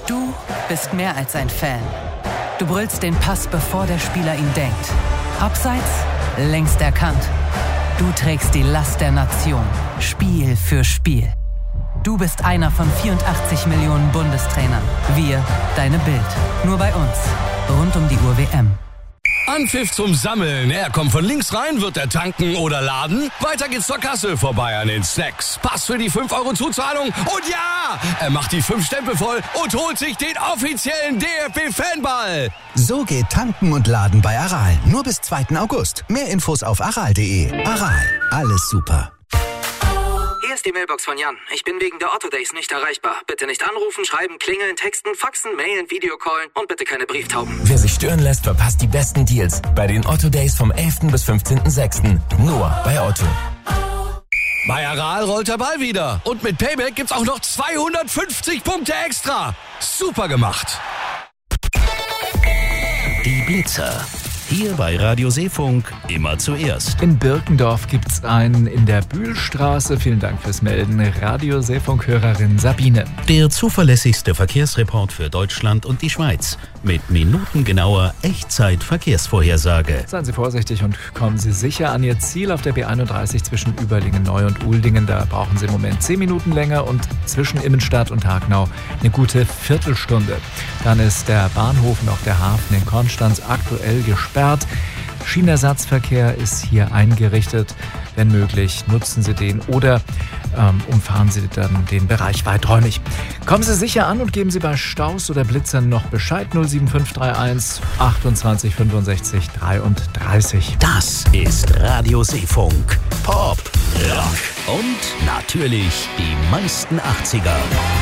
Du bist mehr als ein Fan. Du brüllst den Pass, bevor der Spieler ihn denkt. Abseits, längst erkannt. Du trägst die Last der Nation, Spiel für Spiel. Du bist einer von 84 Millionen Bundestrainern. Wir, deine Bild. Nur bei uns. Rund um die Uhr WM. Anpfiff zum Sammeln. Er kommt von links rein, wird er tanken oder laden. Weiter geht's zur Kasse, vorbei an den Snacks. Pass für die 5 € Zuzahlung. Und ja, er macht die 5 Stempel voll und holt sich den offiziellen DFB-Fanball. So geht Tanken und Laden bei Aral. Nur bis 2. August. Mehr Infos auf aral.de. Aral, alles super. Hier ist die Mailbox von Jan. Ich bin wegen der Otto Days nicht erreichbar. Bitte nicht anrufen, schreiben, klingeln, texten, faxen, mailen, Videocallen und bitte keine Brieftauben. Wer sich stören lässt, verpasst die besten Deals bei den Otto Days vom 11. bis 15.06. Nur bei Otto. Bei Aral rollt der Ball wieder. Und mit Payback gibt's auch noch 250 Punkte extra. Super gemacht. Die Blitzer. Hier bei Radio Seefunk immer zuerst. In Birkendorf gibt's einen in der Bühlstraße. Vielen Dank fürs Melden. Radio Seefunk-Hörerin Sabine. Der zuverlässigste Verkehrsreport für Deutschland und die Schweiz. Mit minutengenauer Echtzeit-Verkehrsvorhersage. Seien Sie vorsichtig und kommen Sie sicher an Ihr Ziel auf der B31 zwischen Überlingen-Neu und Uldingen. Da brauchen Sie im Moment 10 Minuten länger und zwischen Immenstadt und Hagenau eine gute Viertelstunde. Dann ist der Bahnhof und auch der Hafen in Konstanz aktuell gesperrt. Schienenersatzverkehr ist hier eingerichtet. Wenn möglich, nutzen Sie den oder umfahren Sie dann den Bereich weiträumig. Kommen Sie sicher an und geben Sie bei Staus oder Blitzern noch Bescheid. 07531 28 65 33. Das ist Radio Seefunk. Pop, Rock und natürlich die meisten 80er.